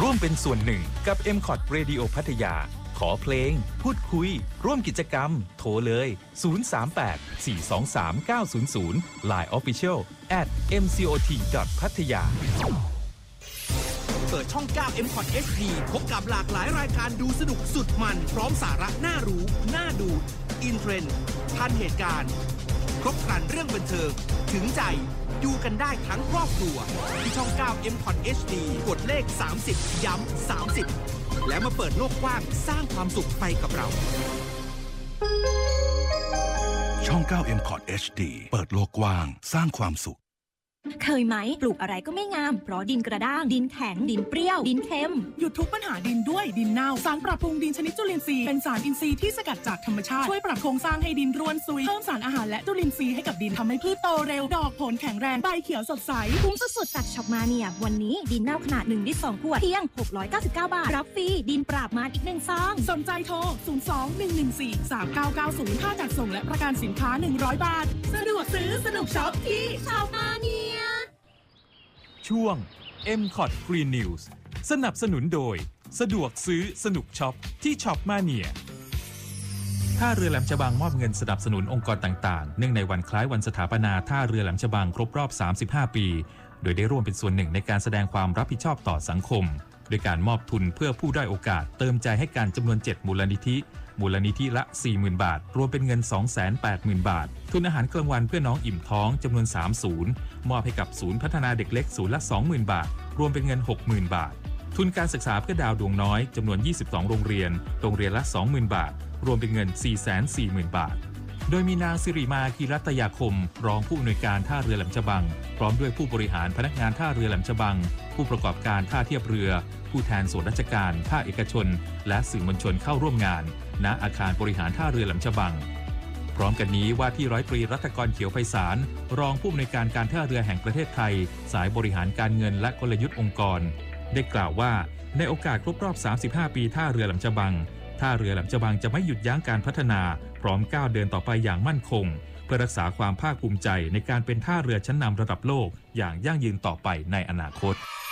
ร่วมเป็นส่วนหนึ่งกับ MCOT Radio พัทยาขอเพลงพูดคุยร่วมกิจกรรมโทรเลย038-423-900 Line Official @mcot.pattaya เปิดช่อง 9 MCOT HD พบกับหลากหลายรายการดูสนุกสุดมันพร้อมสาระน่ารู้น่าดูอินเทรนด์ทันเหตุการณ์ครบครันเรื่องบันเทิงถึงใจดูกันได้ทั้งครอบครัวที่ช่อง 9 MCOT HD กดเลข30ย้ำ30แล้วมาเปิดโลกกว้างสร้างความสุขไปกับเราช่อง 9 MCOT HD เปิดโลกกว้างสร้างความสุขเคยไหมปลูกอะไรก็ไม่งามเพราะดินกระด้างดินแข็งดินเปรี้ยวดินเค็มหยุดทุกปัญหาดินด้วยดินเน่าสารปรับปรุงดินชนิดจุลินทรีย์เป็นสารอินทรีย์ที่สกัดจากธรรมชาติช่วยปรับโครงสร้างให้ดินร่วนซุยเพิ่มสารอาหารและจุลินทรีย์ให้กับดินทำให้พืชโตเร็วดอกผลแข็งแรงใบเขียวสดใสคุ้มสุดๆจากช็อปมาเนียวันนี้ดินเน่าขนาด1 ลิตร 2 ขวดเพียง699 บาทรับฟรีดินปราบมารอีก1 ซองสนใจโทร02-114-3990ค่าจัดส่งและประกันสินค้า100 บาทสะดวกซื้อสนุกช็อปที่ช็อปมาเนียช่วง MCOT Green News สนับสนุนโดยสะดวกซื้อสนุกช็อปที่ช็อปมาเนียท่าเรือแหลมฉบังมอบเงินสนับสนุนองค์กรต่างๆเนื่องในวันคล้ายวันสถาปนาท่าเรือแหลมฉบังครบรอบ35 ปีโดยได้ร่วมเป็นส่วนหนึ่งในการแสดงความรับผิดชอบต่อสังคมโดยการมอบทุนเพื่อผู้ด้อยโอกาสเติมใจให้การจำนวน7มูลนิธิละ 40,000 บาทรวมเป็นเงิน 280,000 บาททุนอาหารกลางวันเพื่อน้องอิ่มท้องจำนวน3ศูนย์มอบให้กับศูนย์พัฒนาเด็กเล็กศูนย์ละ 20,000 บาทรวมเป็นเงิน 60,000 บาททุนการศึกษาเพื่อดาวดวงน้อยจำนวน22โรงเรียนละ 20,000 บาทรวมเป็นเงิน 440,000 บาทโดยมีนางสิริมากีรัตยาคมรองผู้อำนวยการท่าเรือแหลมฉบังพร้อมด้วยผู้บริหารพนักงานท่าเรือแหลมฉบังผู้ประกอบการท่าเทียบเรือผู้แทนส่วนราชการภาคเอกชนและสื่อมวลชนเข้าร่วมงานณอาคารบริหารท่าเรือแหลมฉบังพร้อมกันนี้ว่าที่ร้อยตรีรัตกรเขียวไพศาลรองผู้อำนวยการการท่าเรือแห่งประเทศไทยสายบริหารการเงินและกลยุทธ์องค์กรได้กล่าวว่าในโอกาสครบรอบ35 ปีท่าเรือแหลมฉบังท่าเรือแหลมฉบังจะไม่หยุดยั้งการพัฒนาพร้อมก้าวเดินต่อไปอย่างมั่นคงเพื่อรักษาความภาคภูมิใจในการเป็นท่าเรือชั้นนำระดับโลกอย่างยั่งยืนต่อไปในอนาคต